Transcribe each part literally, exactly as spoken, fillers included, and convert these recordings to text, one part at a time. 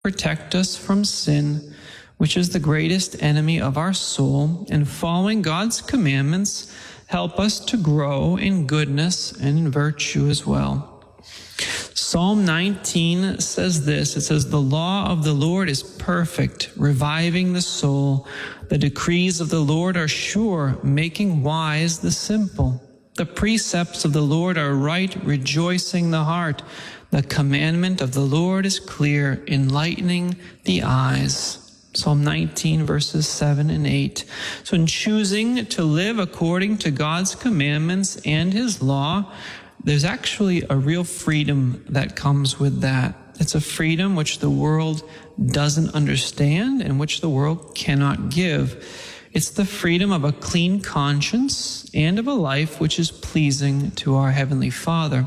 protect us from sin, which is the greatest enemy of our soul, and following God's commandments help us to grow in goodness and in virtue as well. Psalm nineteen says this, it says, "The law of the Lord is perfect, reviving the soul. The decrees of the Lord are sure, making wise the simple. The precepts of the Lord are right, rejoicing the heart. The commandment of the Lord is clear, enlightening the eyes." Psalm nineteen, verses seven and eight. So in choosing to live according to God's commandments and his law, there's actually a real freedom that comes with that. It's a freedom which the world doesn't understand and which the world cannot give. It's the freedom of a clean conscience and of a life which is pleasing to our Heavenly Father.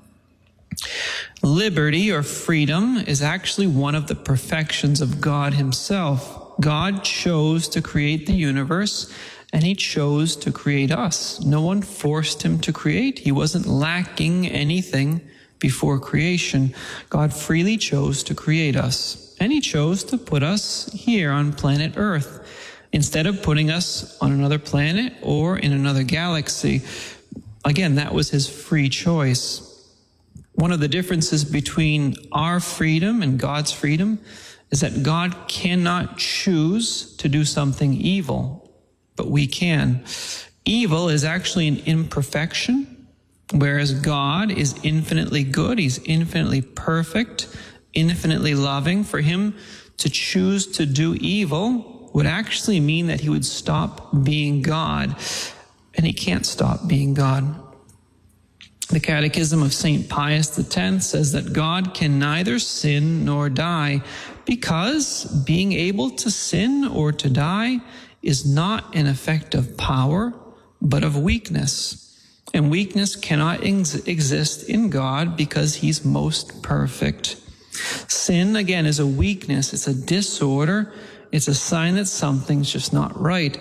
Liberty or freedom is actually one of the perfections of God himself. God chose to create the universe, and he chose to create us. No one forced him to create. He wasn't lacking anything before creation. God freely chose to create us, and he chose to put us here on planet Earth instead of putting us on another planet or in another galaxy. Again, that was his free choice. One of the differences between our freedom and God's freedom is that God cannot choose to do something evil, but we can. Evil is actually an imperfection, whereas God is infinitely good. He's infinitely perfect, infinitely loving. For him to choose to do evil would actually mean that he would stop being God, and he can't stop being God. The Catechism of Saint Pius the tenth says that God can neither sin nor die, because being able to sin or to die is not an effect of power, but of weakness. And weakness cannot ex- exist in God because he's most perfect. Sin, again, is a weakness. It's a disorder. It's a sign that something's just not right.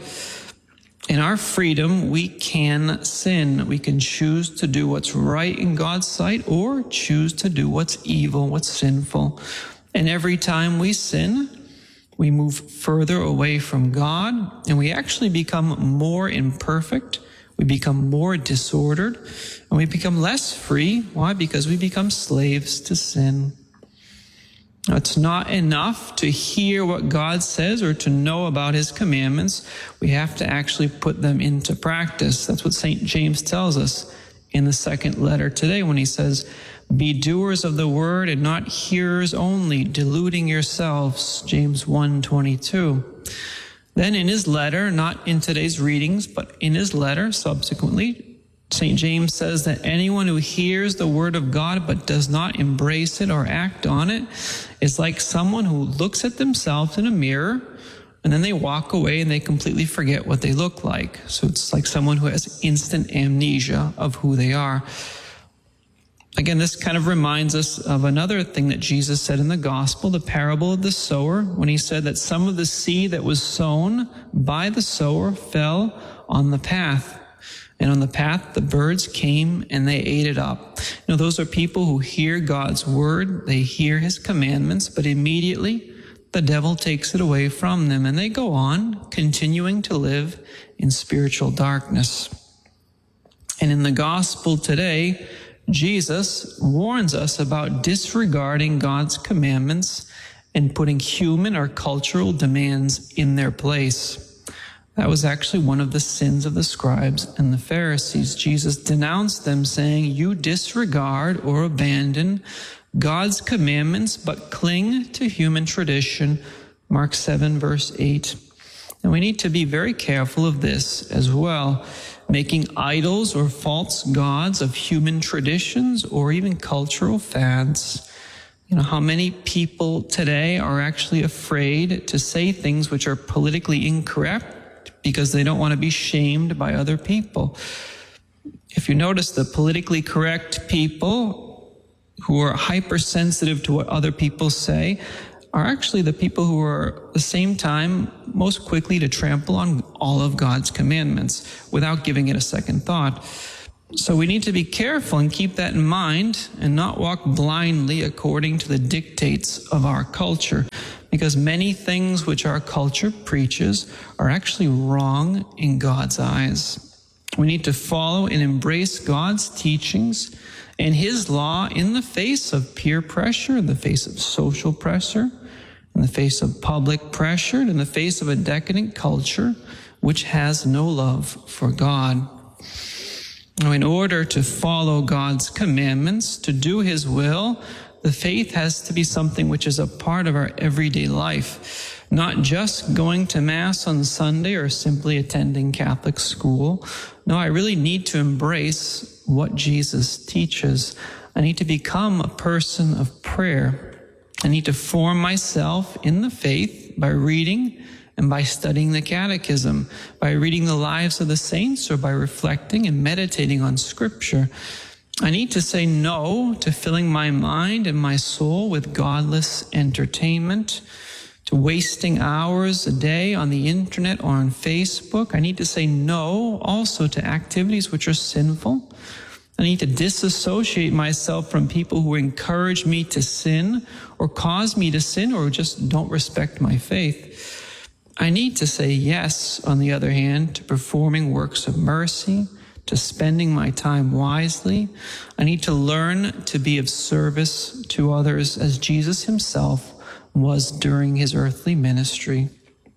In our freedom, we can sin. We can choose to do what's right in God's sight or choose to do what's evil, what's sinful. And every time we sin, we move further away from God, and we actually become more imperfect. We become more disordered, and we become less free. Why? Because we become slaves to sin. Now, it's not enough to hear what God says or to know about his commandments. We have to actually put them into practice. That's what Saint James tells us in the second letter today when he says, "Be doers of the word and not hearers only, deluding yourselves," James one twenty-two. Then in his letter, not in today's readings, but in his letter subsequently, Saint James says that anyone who hears the word of God but does not embrace it or act on it is like someone who looks at themselves in a mirror and then they walk away and they completely forget what they look like. So it's like someone who has instant amnesia of who they are. Again, this kind of reminds us of another thing that Jesus said in the gospel, the parable of the sower, when he said that some of the seed that was sown by the sower fell on the path. And on the path, the birds came and they ate it up. You know, those are people who hear God's word, they hear his commandments, but immediately the devil takes it away from them, and they go on continuing to live in spiritual darkness. And in the gospel today, Jesus warns us about disregarding God's commandments and putting human or cultural demands in their place. That was actually one of the sins of the scribes and the Pharisees. Jesus denounced them, saying, "You disregard or abandon God's commandments, but cling to human tradition." Mark seven, verse eight. And we need to be very careful of this as well, making idols or false gods of human traditions or even cultural fads. You know, how many people today are actually afraid to say things which are politically incorrect because they don't want to be shamed by other people. If you notice, the politically correct people who are hypersensitive to what other people say are actually the people who are at the same time most quickly to trample on all of God's commandments without giving it a second thought. So we need to be careful and keep that in mind and not walk blindly according to the dictates of our culture, because many things which our culture preaches are actually wrong in God's eyes. We need to follow and embrace God's teachings and His law in the face of peer pressure, in the face of social pressure, in the face of public pressure, in the face of a decadent culture which has no love for God. Now, in order to follow God's commandments, to do His will, the faith has to be something which is a part of our everyday life, not just going to Mass on Sunday or simply attending Catholic school. No, I really need to embrace what Jesus teaches. I need to become a person of prayer. I need to form myself in the faith by reading and by studying the Catechism, by reading the lives of the saints, or by reflecting and meditating on Scripture. I need to say no to filling my mind and my soul with godless entertainment, to wasting hours a day on the internet or on Facebook. I need to say no also to activities which are sinful. I need to disassociate myself from people who encourage me to sin or cause me to sin or just don't respect my faith. I need to say yes, on the other hand, to performing works of mercy, to spending my time wisely. I need to learn to be of service to others as Jesus Himself was during His earthly ministry.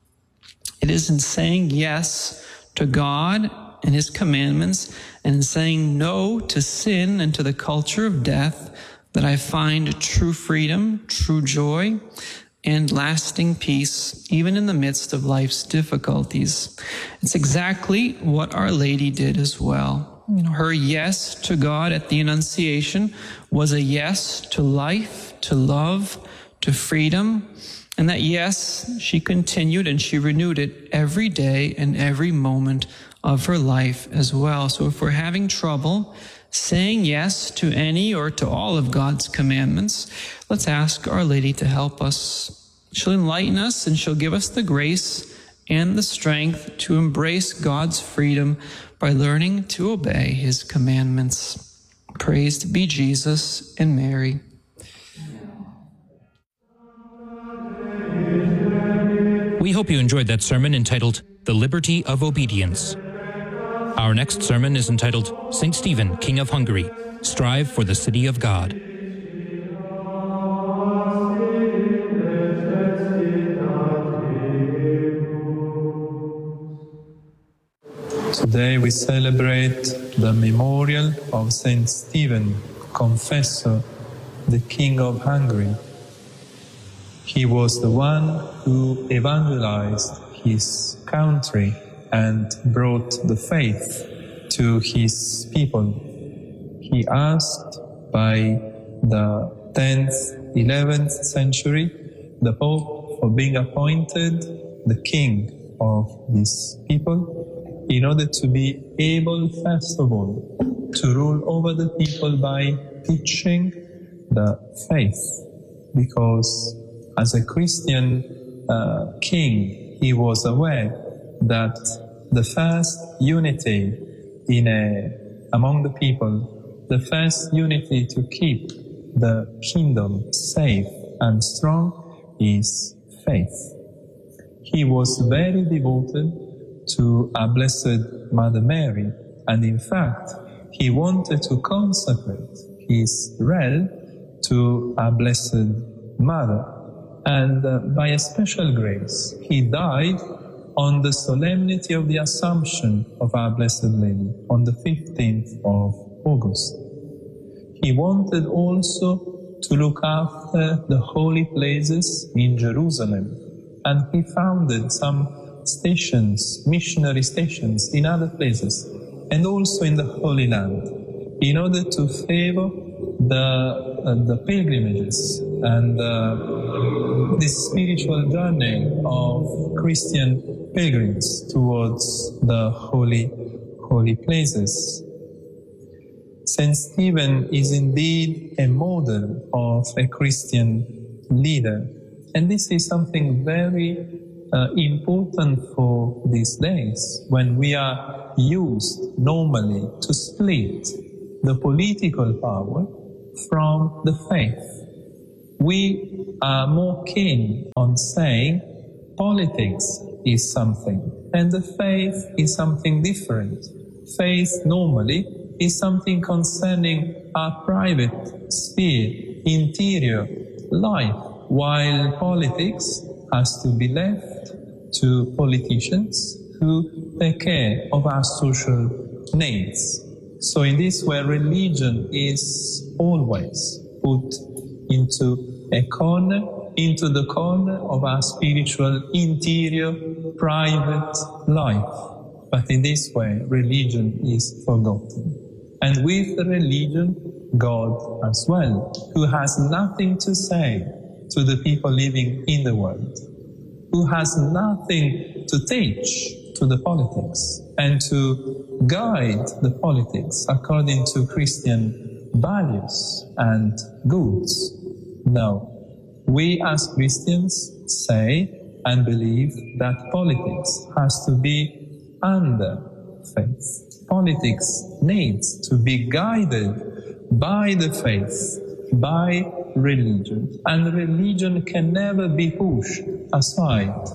It is in saying yes to God and His commandments and in saying no to sin and to the culture of death that I find true freedom, true joy, and lasting peace, even in the midst of life's difficulties. It's exactly what Our Lady did as well. You know, her yes to God at the Annunciation was a yes to life, to love, to freedom. And that yes, she continued and she renewed it every day and every moment of her life as well. So if we're having trouble saying yes to any or to all of God's commandments, let's ask Our Lady to help us. She'll enlighten us and she'll give us the grace and the strength to embrace God's freedom by learning to obey His commandments. Praised be Jesus and Mary. We hope you enjoyed that sermon entitled The Liberty of Obedience. Our next sermon is entitled Saint Stephen, King of Hungary, Strive for the City of God. Today we celebrate the memorial of Saint Stephen, Confessor, the King of Hungary. He was the one who evangelized his country and brought the faith to his people. He asked by the tenth, eleventh century the Pope for being appointed the king of these people in order to be able, first of all, to rule over the people by teaching the faith. Because as a Christian uh, king, he was aware that the first unity in a, among the people, the first unity to keep the kingdom safe and strong is faith. He was very devoted to our Blessed Mother Mary, and in fact, he wanted to consecrate his realm to our Blessed Mother. And uh, by a special grace, he died on the solemnity of the Assumption of our Blessed Lady, on the fifteenth of August. He wanted also to look after the holy places in Jerusalem, and he founded some stations, missionary stations in other places, and also in the Holy Land, in order to favor the, uh, the pilgrimages and uh, this spiritual journey of Christian pilgrims towards the holy, holy places. Saint Stephen is indeed a model of a Christian leader, and this is something very uh, important for these days when we are used normally to split the political power from the faith. We are more keen on saying politics is something and the faith is something different. Faith normally is something concerning our private sphere, interior life, while politics has to be left to politicians who take care of our social needs. So in this way, religion is always put into a corner, into the corner of our spiritual, interior, private life. But in this way, religion is forgotten. And with religion, God as well, who has nothing to say to the people living in the world, who has nothing to teach to the politics and to guide the politics according to Christian values and goods. No, we as Christians say and believe that politics has to be under faith. Politics needs to be guided by the faith, by religion. And religion can never be pushed aside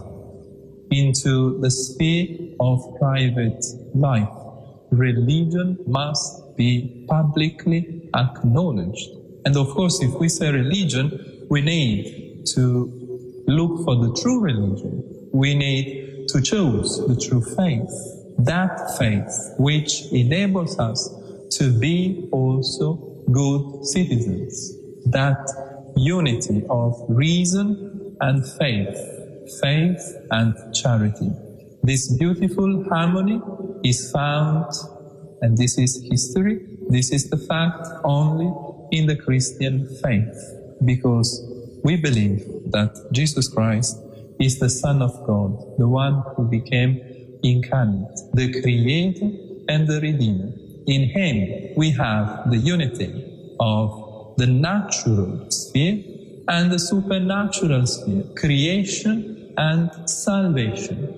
into the sphere of private life. Religion must be publicly acknowledged. And of course, if we say religion, we need to look for the true religion. We need to choose the true faith. That faith which enables us to be also good citizens. That unity of reason and faith, faith and charity. This beautiful harmony is found, and this is history, this is the fact only in the Christian faith, because we believe that Jesus Christ is the Son of God, the one who became incarnate, the Creator and the Redeemer. In Him we have the unity of the natural sphere and the supernatural sphere, creation and salvation.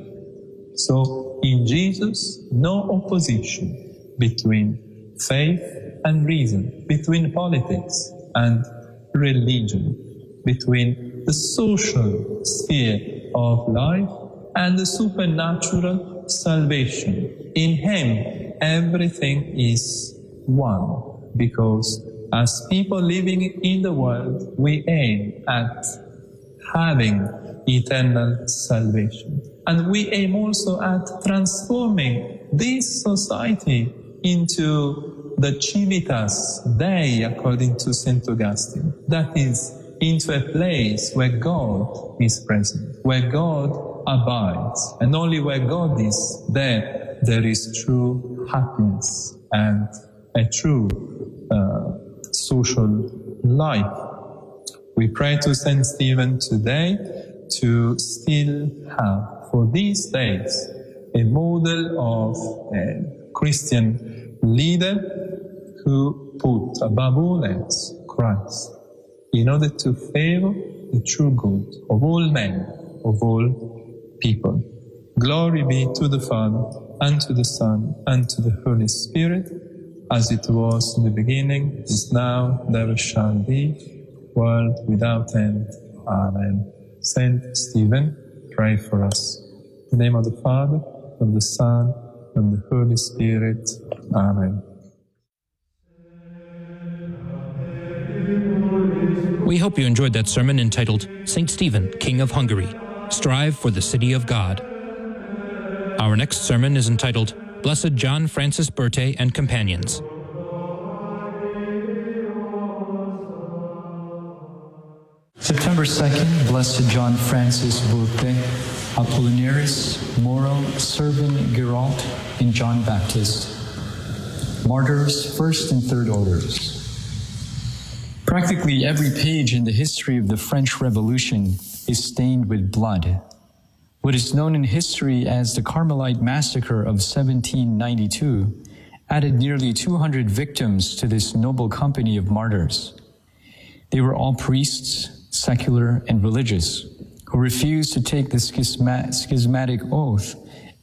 So in Jesus, no opposition between faith and reason, between politics and religion, between the social sphere of life and the supernatural salvation. In Him, everything is one, because as people living in the world, we aim at having eternal salvation. And we aim also at transforming this society into the Civitas Dei, according to Saint Augustine. That is, into a place where God is present, where God abides. And only where God is, there, there is true happiness and a true uh, social life. We pray to Saint Stephen today to still have, for these days, a model of a Christian leader who put above all else Christ, in order to favor the true good of all men, of all people. Glory be to the Father, and to the Son, and to the Holy Spirit, as it was in the beginning, is now, and ever shall be, world without end. Amen. Saint Stephen, pray for us. In the name of the Father, of the Son, and the Holy Spirit. Amen. We hope you enjoyed that sermon entitled Saint Stephen, King of Hungary, Strive for the City of God. Our next sermon is entitled Blessed John Francis Berthe and Companions. September second, Blessed John Francis Berthe, Apollinaris, Moro, Servan Girault, and John Baptist. Martyrs, first and third orders. Practically every page in the history of the French Revolution is stained with blood. What is known in history as the Carmelite Massacre of seventeen ninety-two added nearly two hundred victims to this noble company of martyrs. They were all priests, secular and religious, who refused to take the schisma- schismatic oath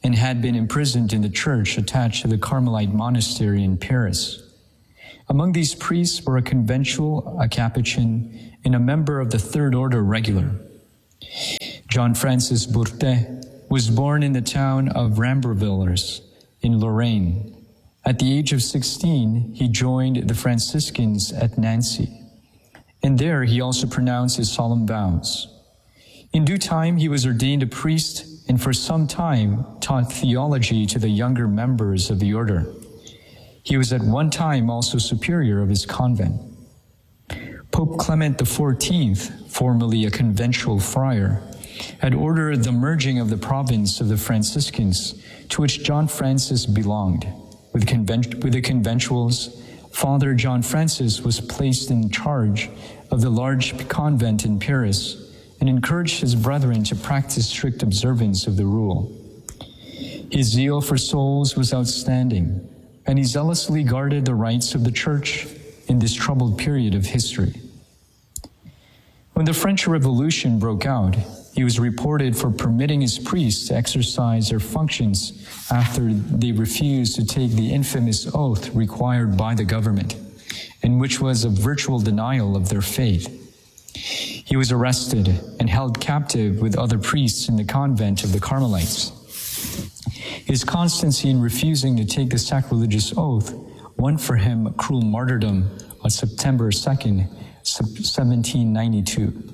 and had been imprisoned in the church attached to the Carmelite monastery in Paris. Among these priests were a conventual, a Capuchin, and a member of the Third Order Regular. John Francis Bourtet was born in the town of Rambervillers in Lorraine. At the age of sixteen, he joined the Franciscans at Nancy, and there he also pronounced his solemn vows. In due time, he was ordained a priest and for some time taught theology to the younger members of the order. He was at one time also superior of his convent. Pope Clement the fourteenth, formerly a conventual friar, had ordered the merging of the province of the Franciscans, to which John Francis belonged. With, convent- with the conventuals, Father John Francis was placed in charge of the large convent in Paris and encouraged his brethren to practice strict observance of the rule. His zeal for souls was outstanding, and he zealously guarded the rights of the Church in this troubled period of history. When the French Revolution broke out, he was reported for permitting his priests to exercise their functions after they refused to take the infamous oath required by the government, and which was a virtual denial of their faith. He was arrested and held captive with other priests in the convent of the Carmelites. His constancy in refusing to take the sacrilegious oath won for him cruel martyrdom on September second, seventeen ninety-two.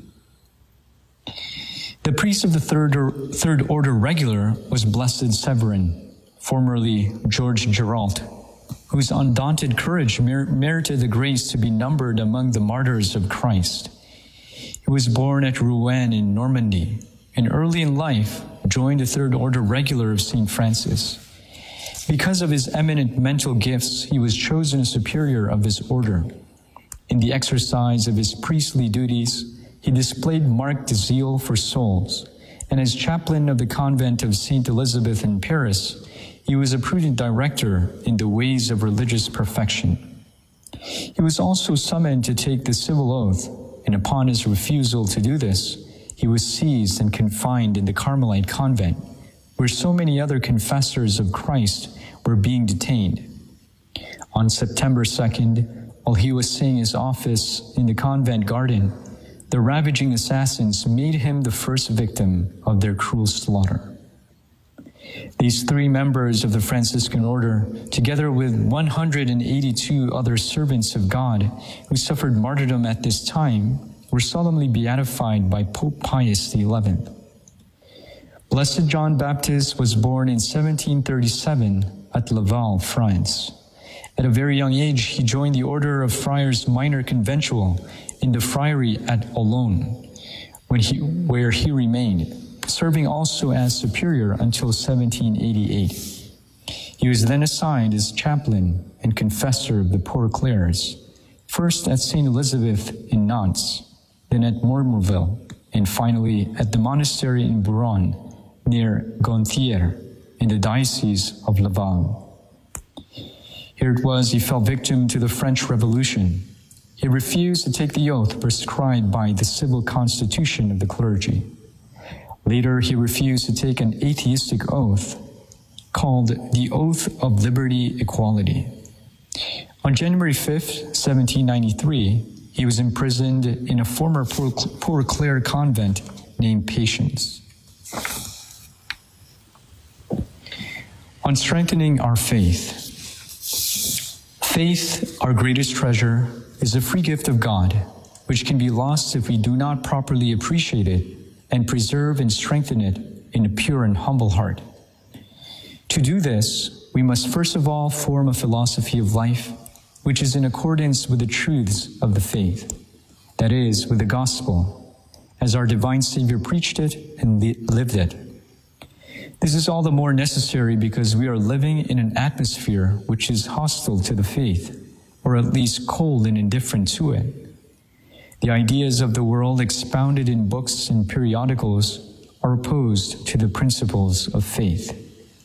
The priest of the Third, or, Third Order Regular was Blessed Severin, formerly George Girault, whose undaunted courage mer- merited the grace to be numbered among the martyrs of Christ. He was born at Rouen in Normandy, and early in life joined the Third Order Regular of Saint Francis. Because of his eminent mental gifts, he was chosen a superior of his order. In the exercise of his priestly duties, he displayed marked zeal for souls, and as chaplain of the convent of Saint Elizabeth in Paris, he was a prudent director in the ways of religious perfection. He was also summoned to take the civil oath, and upon his refusal to do this, he was seized and confined in the Carmelite convent, where so many other confessors of Christ were being detained. On September second, while he was saying his office in the convent garden, the ravaging assassins made him the first victim of their cruel slaughter. These three members of the Franciscan order, together with one hundred eighty-two other servants of God who suffered martyrdom at this time, were solemnly beatified by Pope Pius the eleventh. Blessed John Baptist was born in seventeen thirty-seven at Laval, France. At a very young age, he joined the Order of Friars Minor Conventual in the friary at Olonne, when he, where he remained, serving also as superior until seventeen eighty-eight. He was then assigned as chaplain and confessor of the Poor Clares, first at Saint Elizabeth in Nantes, then at Mourmourville, and finally at the monastery in Bouron, near Gonthier, in the Diocese of Laval. Here it was he fell victim to the French Revolution. He refused to take the oath prescribed by the civil constitution of the clergy. Later, he refused to take an atheistic oath called the Oath of Liberty Equality. On January fifth, seventeen ninety-three, he was imprisoned in a former Poor Clare convent named Patience. On strengthening our faith. Faith, our greatest treasure, is a free gift of God, which can be lost if we do not properly appreciate it and preserve and strengthen it in a pure and humble heart. To do this, we must first of all form a philosophy of life which is in accordance with the truths of the faith, that is, with the gospel, as our divine Savior preached it and li- lived it. This is all the more necessary because we are living in an atmosphere which is hostile to the faith, or at least cold and indifferent to it. The ideas of the world expounded in books and periodicals are opposed to the principles of faith.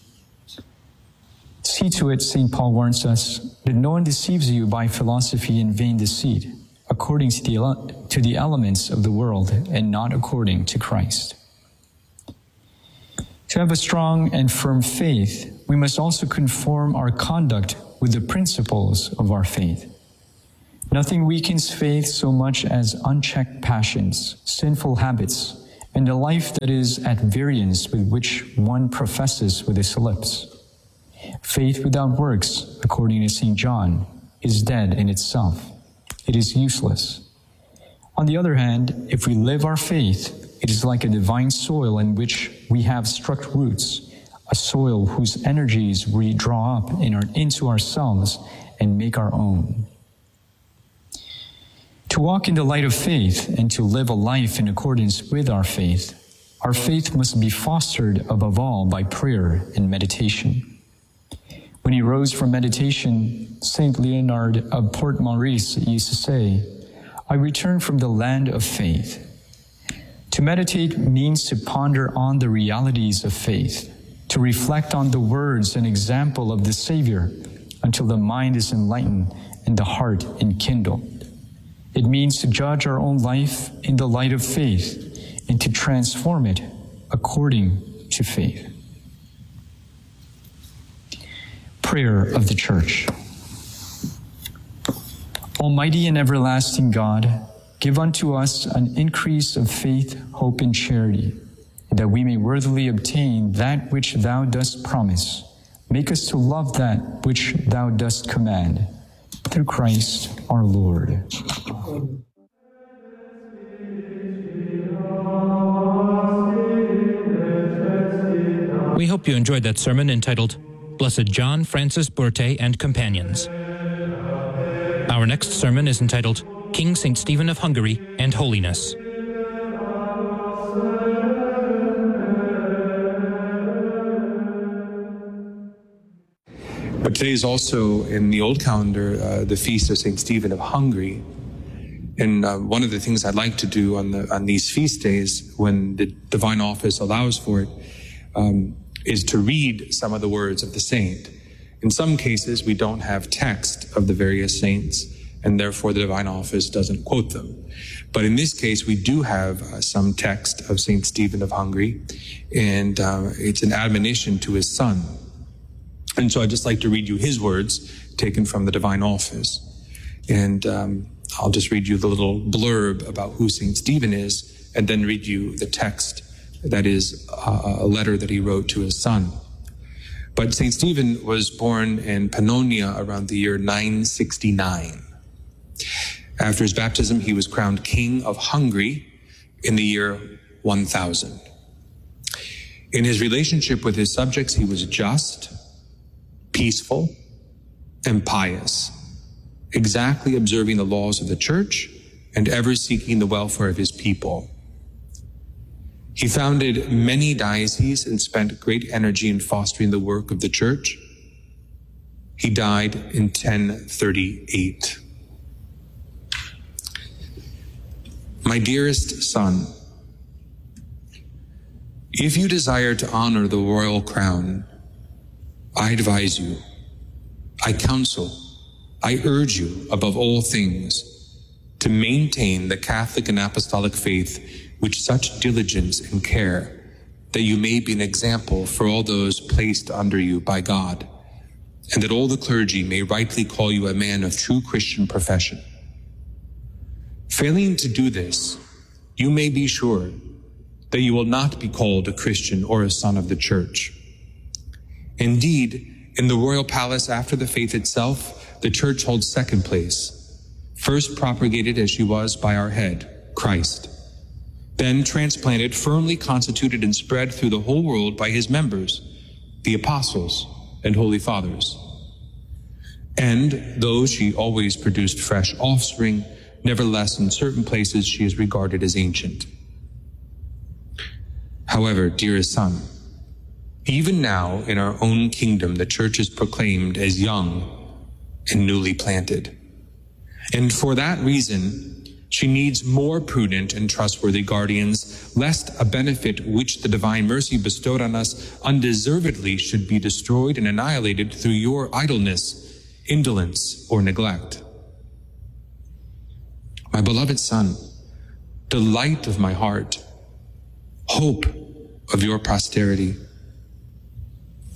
See to it, Saint Paul warns us, that no one deceives you by philosophy and vain deceit, according to the, ele- to the elements of the world and not according to Christ. To have a strong and firm faith, we must also conform our conduct with the principles of our faith. Nothing weakens faith so much as unchecked passions, sinful habits, and a life that is at variance with which one professes with his lips. Faith without works, according to Saint John, is dead in itself. It is useless. On the other hand, if we live our faith, it is like a divine soil in which we have struck roots, a soil whose energies we draw up in our, into ourselves and make our own. To walk in the light of faith and to live a life in accordance with our faith, our faith must be fostered above all by prayer and meditation. When he rose from meditation, Saint Leonard of Port Maurice used to say, "I return from the land of faith." To meditate means to ponder on the realities of faith, to reflect on the words and example of the Savior until the mind is enlightened and the heart enkindled. It means to judge our own life in the light of faith and to transform it according to faith. Prayer of the Church. Almighty and everlasting God, give unto us an increase of faith, hope, and charity, that we may worthily obtain that which Thou dost promise. Make us to love that which Thou dost command. Through Christ our Lord. We hope you enjoyed that sermon entitled Blessed John Francis Bourtet and Companions. Our next sermon is entitled King Saint Stephen of Hungary and Holiness. But today is also, in the old calendar, uh, the feast of Saint Stephen of Hungary. And uh, one of the things I'd like to do on the on these feast days, when the divine office allows for it, um, is to read some of the words of the saint. In some cases, we don't have text of the various saints, and therefore the divine office doesn't quote them. But in this case, we do have uh, some text of Saint Stephen of Hungary, and uh, it's an admonition to his son. And so I'd just like to read you his words taken from the divine office. And um, I'll just read you the little blurb about who Saint Stephen is, and then read you the text that is uh, a letter that he wrote to his son. But Saint Stephen was born in Pannonia around the year nine sixty-nine. After his baptism, he was crowned King of Hungary in the year one thousand. In his relationship with his subjects, he was just, peaceful, and pious, exactly observing the laws of the church and ever seeking the welfare of his people. He founded many dioceses and spent great energy in fostering the work of the church. He died in ten thirty-eight. My dearest son, if you desire to honor the royal crown, I advise you, I counsel, I urge you above all things to maintain the Catholic and Apostolic faith with such diligence and care that you may be an example for all those placed under you by God, and that all the clergy may rightly call you a man of true Christian profession. Failing to do this, you may be sure that you will not be called a Christian or a son of the Church. Indeed, in the royal palace after the faith itself, the Church holds second place, first propagated as she was by our head, Christ, then transplanted, firmly constituted and spread through the whole world by his members, the apostles and holy fathers. And though she always produced fresh offspring, nevertheless in certain places she is regarded as ancient. However, dearest son, even now in our own kingdom the church is proclaimed as young and newly planted. And for that reason, she needs more prudent and trustworthy guardians, lest a benefit which the divine mercy bestowed on us undeservedly should be destroyed and annihilated through your idleness, indolence, or neglect. My beloved son, delight of my heart, hope of your posterity,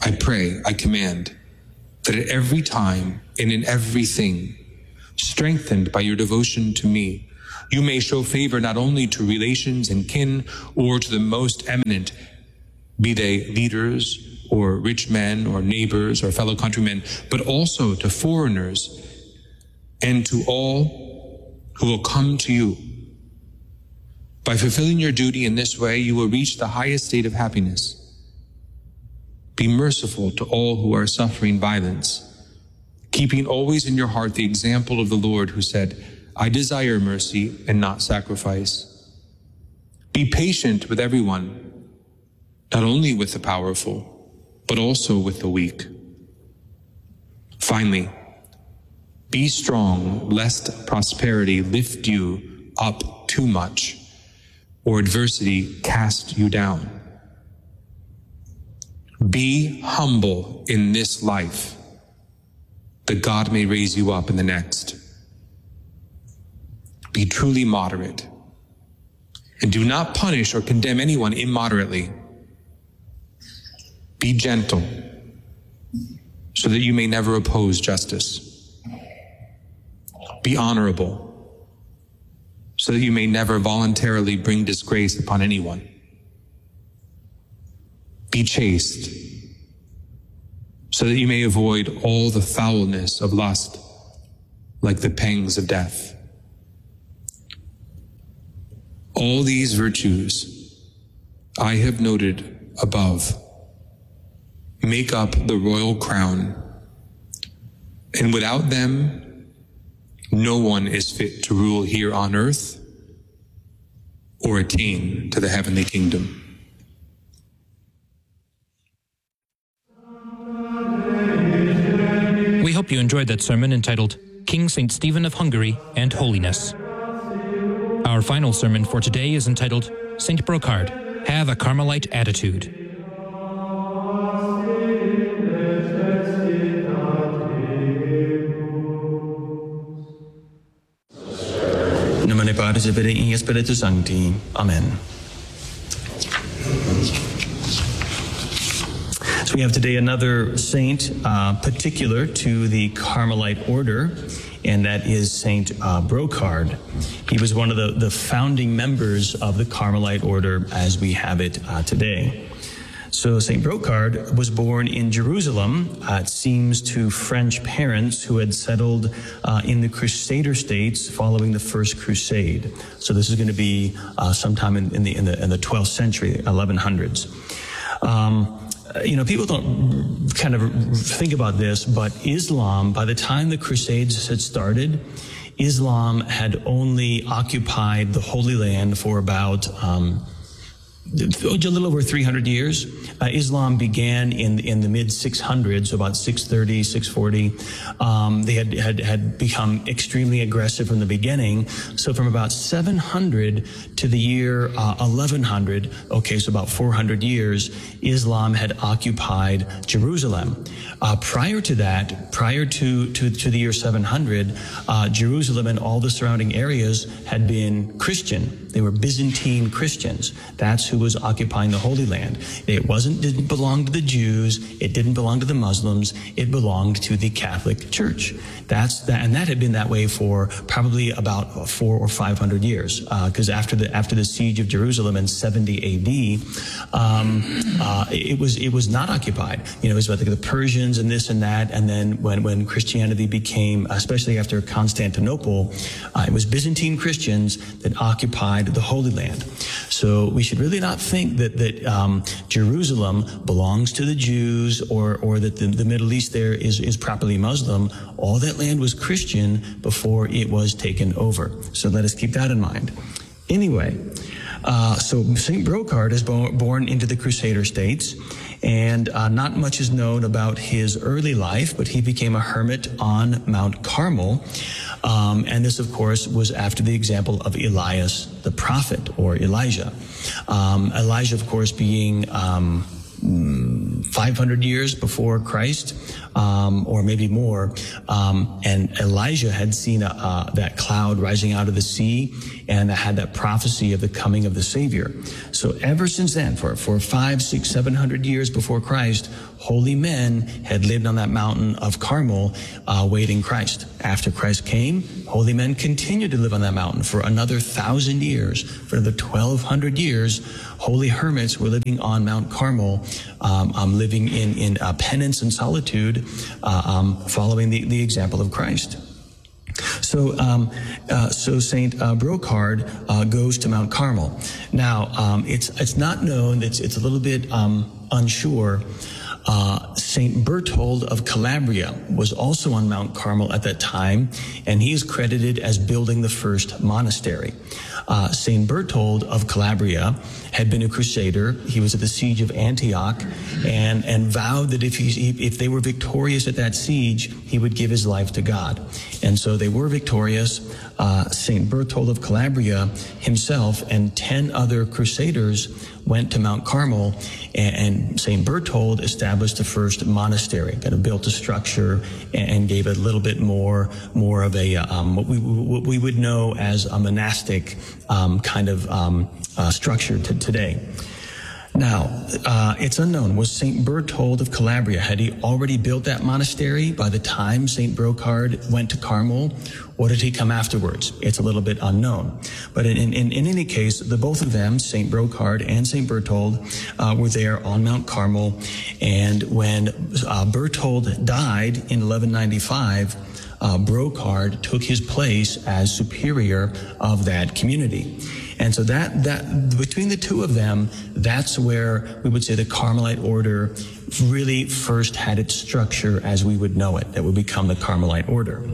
I pray, I command, that at every time and in everything, strengthened by your devotion to me, you may show favor not only to relations and kin or to the most eminent, be they leaders or rich men or neighbors or fellow countrymen, but also to foreigners and to all who will come to you. By fulfilling your duty in this way, you will reach the highest state of happiness. Be merciful to all who are suffering violence, keeping always in your heart the example of the Lord who said, I desire mercy and not sacrifice. Be patient with everyone, not only with the powerful, but also with the weak. Finally, be strong, lest prosperity lift you up too much, or adversity cast you down. Be humble in this life, that God may raise you up in the next. Be truly moderate, and do not punish or condemn anyone immoderately. Be gentle, so that you may never oppose justice. Be honorable, so that you may never voluntarily bring disgrace upon anyone. Be chaste, so that you may avoid all the foulness of lust, like the pangs of death. All these virtues I have noted above make up the royal crown, and without them, no one is fit to rule here on earth or attain to the heavenly kingdom. We hope you enjoyed that sermon entitled King Saint Stephen of Hungary and Holiness. Our final sermon for today is entitled Saint Brocard, Have a Carmelite Attitude. Nomine Patris et Filii et Spiritus Sancti. Amen. So we have today another saint uh, particular to the Carmelite order, and that is Saint uh, Brocard. He was one of the, the founding members of the Carmelite order as we have it uh, today. So Saint Brocard was born in Jerusalem, uh, it seems to French parents who had settled uh, in the Crusader states following the First Crusade. So this is going to be uh, sometime in, in, the, in, the, in the twelfth century, eleven hundreds. Um, You know, people don't kind of think about this, but Islam, by the time the Crusades had started, Islam had only occupied the Holy Land for about um, a little over three hundred years. Uh, Islam began in in the mid six hundreds, so about six thirty, six forty. Um, they had, had had become extremely aggressive from the beginning. So from about seven hundred to the year uh, eleven hundred, okay, so about four hundred years, Islam had occupied Jerusalem. Uh, prior to that, prior to to, to the year seven hundred, uh, Jerusalem and all the surrounding areas had been Christian. They were Byzantine Christians. That's who was occupying the Holy Land. It wasn't didn't belong to the Jews. It didn't belong to the Muslims. It belonged to the Catholic Church. That's that, and that had been that way for probably about four or five hundred years. Because uh, after the after the siege of Jerusalem in seventy A D, um, uh, it was it was not occupied. You know, it was about the, the Persians and this and that. And then when when Christianity became, especially after Constantinople, uh, it was Byzantine Christians that occupied the Holy Land. So we should really not think that that um, Jerusalem belongs to the Jews, or or that the, the Middle East there is is properly Muslim. All that land was Christian before it was taken over. So let us keep that in mind. Anyway, uh, so Saint Brocard is bo- born into the Crusader states, and uh, not much is known about his early life, but he became a hermit on Mount Carmel. Um, and this, of course, was after the example of Elias the prophet, or Elijah. Um, Elijah, of course, being um, five hundred years before Christ, um, or maybe more. Um, and Elijah had seen a, uh, that cloud rising out of the sea, and that had that prophecy of the coming of the Savior. So ever since then, for, for five, six, seven hundred years before Christ, holy men had lived on that mountain of Carmel, uh, waiting Christ. After Christ came, holy men continued to live on that mountain for another thousand years. For another twelve hundred years, holy hermits were living on Mount Carmel, um, um, living in, in uh, penance and solitude, uh, um, following the, the example of Christ. So, um, uh, so Saint uh, Brocard uh, goes to Mount Carmel. Now, um, it's it's not known. It's it's a little bit um, unsure. Uh, Saint Berthold of Calabria was also on Mount Carmel at that time, and he is credited as building the first monastery. Uh, Saint Berthold of Calabria had been a crusader. He was at the siege of Antioch, and, and vowed that if he, if they were victorious at that siege, he would give his life to God. And so they were victorious. Uh, Saint Berthold of Calabria himself and ten other crusaders went to Mount Carmel, and, and Saint Berthold established the first monastery, kind of built a structure and, and gave it a little bit more, more of a, um, what we, what we would know as a monastic, um, kind of, um, uh, structure to today. Now, uh, it's unknown. Was Saint Berthold of Calabria, had he already built that monastery by the time Saint Brocard went to Carmel, or did he come afterwards? It's a little bit unknown. But in, in, in any case, the both of them, Saint Brocard and Saint Berthold, uh, were there on Mount Carmel. And when uh, Berthold died in eleven ninety-five, uh, Brocard took his place as superior of that community. And so that, that, between the two of them, that's where we would say the Carmelite order really first had its structure as we would know it, that would become the Carmelite order.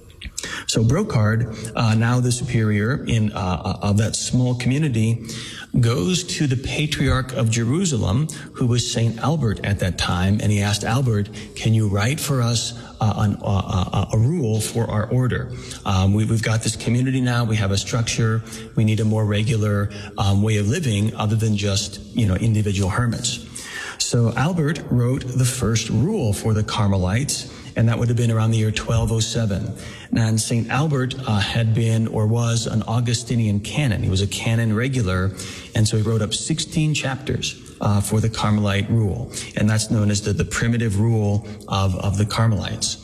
So Brocard, uh, now the superior in, uh, of that small community, goes to the Patriarch of Jerusalem, who was Saint Albert at that time, and he asked Albert, can you write for us uh, an, uh, uh, a rule for our order? Um, we, we've got this community now, we have a structure, we need a more regular um, way of living other than just, you know, individual hermits. So Albert wrote the first rule for the Carmelites, and that would have been around the year twelve oh seven. And Saint Albert uh, had been or was an Augustinian canon. He was a canon regular, and so he wrote up sixteen chapters uh, for the Carmelite rule, and that's known as the, the primitive rule of, of the Carmelites.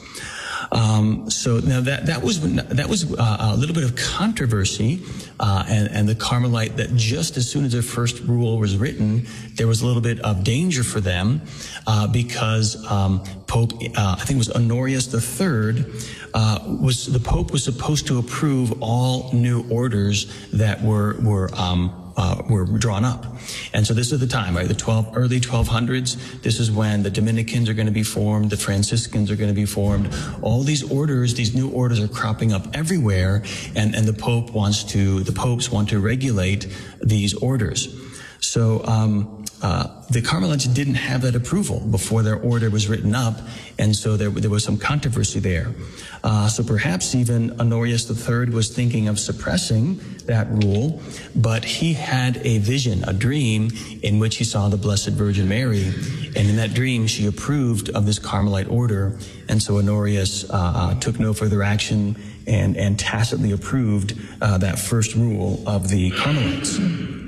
Um, so now that that was that was uh, a little bit of controversy, uh, and, and the Carmelite, that just as soon as their first rule was written, there was a little bit of danger for them uh, because um, Pope uh, I think it was Honorius the Third uh, was the Pope was supposed to approve all new orders that were were um, Uh, were drawn up. And so this is the time, right? The twelve, early twelve hundreds. This is when the Dominicans are going to be formed. The Franciscans are going to be formed. All these orders, these new orders are cropping up everywhere. And, and the Pope wants to, the popes want to regulate these orders. So, um, uh, the Carmelites didn't have that approval before their order was written up. And so there, there was some controversy there. Uh, so perhaps even Honorius the Third was thinking of suppressing that rule, but he had a vision, a dream, in which he saw the Blessed Virgin Mary, and in that dream she approved of this Carmelite order, and so Honorius uh, uh, took no further action and, and tacitly approved uh, that first rule of the Carmelites.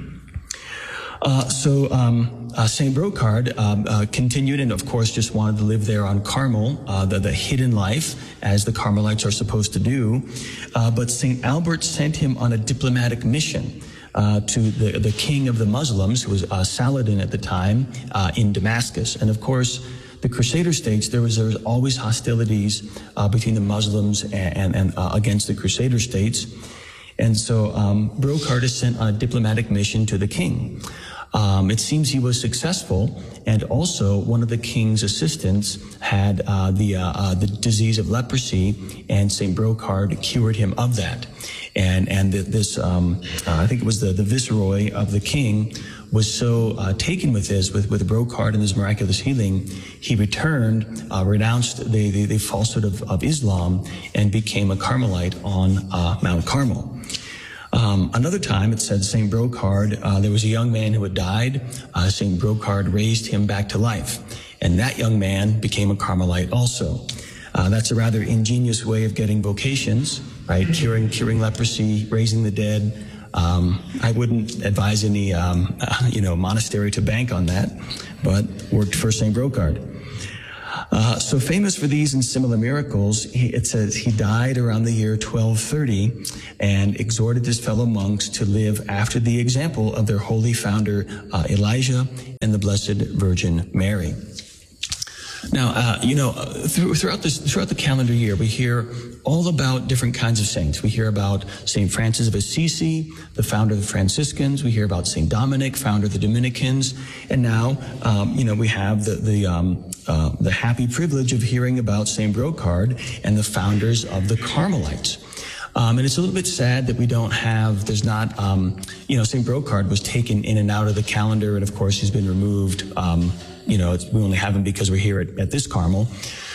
Uh, so um, uh, Saint Brocard um, uh, continued, and of course just wanted to live there on Carmel, uh, the, the hidden life, as the Carmelites are supposed to do. Uh, but Saint Albert sent him on a diplomatic mission uh, to the, the king of the Muslims, who was uh, Saladin at the time, uh, in Damascus. And of course, the Crusader states, there was, there was always hostilities uh, between the Muslims and, and, and uh, against the Crusader states. And so um, Brocard is sent on a diplomatic mission to the king. Um, it seems he was successful, and also one of the king's assistants had uh, the uh, uh, the disease of leprosy, and Saint Brocard cured him of that. And and the, this, um, uh, I think it was the, the viceroy of the king, was so uh, taken with this, with, with Brocard and his miraculous healing, he returned, uh, renounced the, the, the falsehood of, of Islam, and became a Carmelite on uh, Mount Carmel. Um, another time, it said Saint Brocard, uh, there was a young man who had died. Uh, Saint Brocard raised him back to life, and that young man became a Carmelite also. Uh, that's a rather ingenious way of getting vocations, right? Curing, curing leprosy, raising the dead. Um, I wouldn't advise any, um, uh, you know, monastery to bank on that, but worked for Saint Brocard. Uh, so famous for these and similar miracles, he, it says he died around the year twelve thirty and exhorted his fellow monks to live after the example of their holy founder, uh, Elijah and the Blessed Virgin Mary. Now, uh, you know, through, throughout this, throughout the calendar year, we hear all about different kinds of saints. We hear about Saint Francis of Assisi, the founder of the Franciscans. We hear about Saint Dominic, founder of the Dominicans. And now, um, you know, we have the, the, um, uh, the happy privilege of hearing about Saint Brocard and the founders of the Carmelites. Um, and it's a little bit sad that we don't have, there's not, um, you know, Saint Brocard was taken in and out of the calendar, and of course he's been removed. Um, you know, it's, we only have him because we're here at, at this Carmel.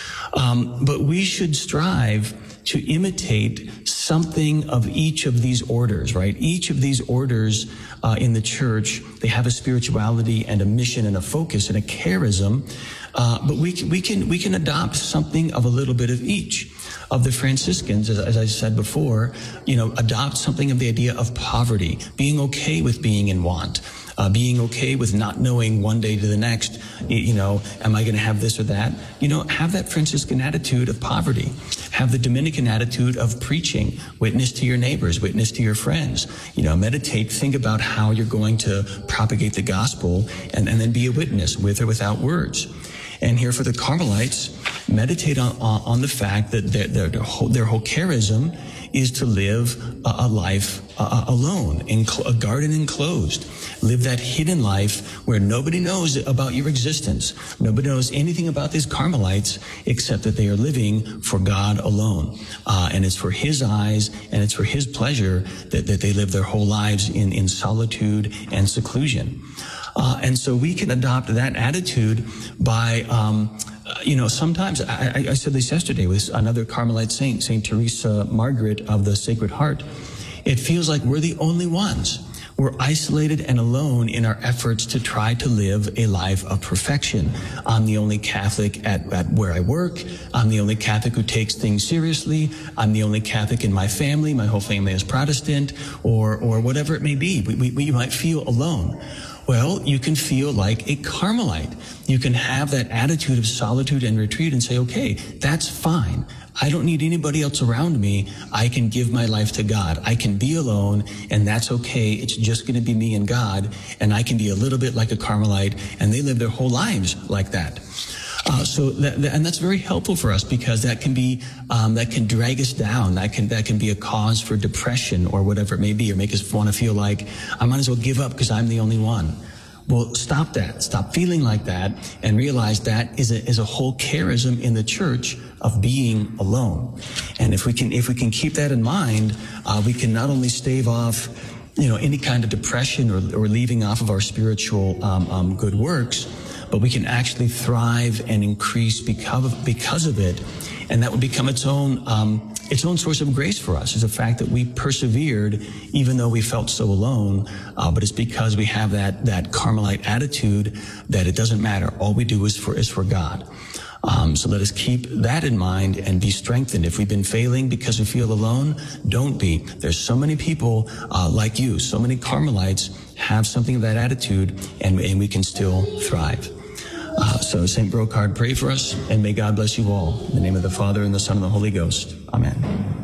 Um, but we should strive to imitate something of each of these orders, right? Each of these orders uh, in the church, they have a spirituality and a mission and a focus and a charism. Uh, but we can, we can, we can adopt something of a little bit of each. Of the Franciscans, as, as I said before, you know, adopt something of the idea of poverty, being okay with being in want, uh, being okay with not knowing one day to the next, you know, am I going to have this or that? You know, have that Franciscan attitude of poverty. Have the Dominican attitude of preaching, witness to your neighbors, witness to your friends. You know, meditate, think about how you're going to propagate the gospel, and, and then be a witness with or without words. And here for the Carmelites, meditate on, on, on the fact that their, their, their, whole, their whole charism is to live a, a life uh, alone, in cl- a garden enclosed. Live that hidden life where nobody knows about your existence. Nobody knows anything about these Carmelites except that they are living for God alone. Uh, and it's for His eyes and it's for His pleasure that, that they live their whole lives in, in solitude and seclusion. Uh, and so we can adopt that attitude by, um, uh, you know, sometimes, I, I said this yesterday with another Carmelite saint, Saint Teresa Margaret of the Sacred Heart. It feels like we're the only ones. We're isolated and alone in our efforts to try to live a life of perfection. I'm the only Catholic at, at where I work. I'm the only Catholic who takes things seriously. I'm the only Catholic in my family. My whole family is Protestant, or, or whatever it may be. We, we, we might feel alone. Well, you can feel like a Carmelite. You can have that attitude of solitude and retreat and say, okay, that's fine. I don't need anybody else around me. I can give my life to God. I can be alone, and that's okay. It's just going to be me and God, and I can be a little bit like a Carmelite, and they live their whole lives like that. Uh, so that, that, and that's very helpful for us, because that can be, um, that can drag us down. That can, that can be a cause for depression or whatever it may be, or make us want to feel like I might as well give up because I'm the only one. Well, stop that. Stop feeling like that, and realize that is a, is a whole charism in the church of being alone. And if we can, if we can keep that in mind, uh, we can not only stave off, you know, any kind of depression or, or leaving off of our spiritual, um, um, good works, but we can actually thrive and increase because of, because of it. And that would become its own, um, its own source of grace for us, is the fact that we persevered even though we felt so alone. Uh, but it's because we have that, that Carmelite attitude that it doesn't matter. All we do is for, is for God. Um, so let us keep that in mind and be strengthened. If we've been failing because we feel alone, don't be. There's so many people, uh, like you, so many Carmelites have something of that attitude, and, and we can still thrive. Uh, so Saint Brocard, pray for us, and may God bless you all. In the name of the Father, and the Son, and the Holy Ghost. Amen.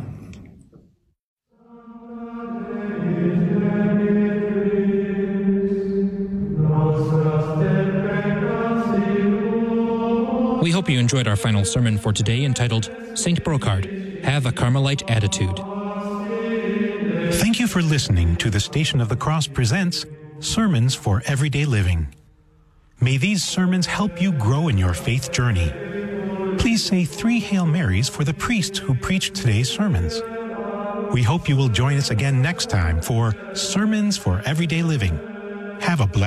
We hope you enjoyed our final sermon for today, entitled Saint Brocard, Have a Carmelite Attitude. Thank you for listening to the Station of the Cross presents Sermons for Everyday Living. May these sermons help you grow in your faith journey. Please say three Hail Marys for the priest who preached today's sermons. We hope you will join us again next time for Sermons for Everyday Living. Have a blessed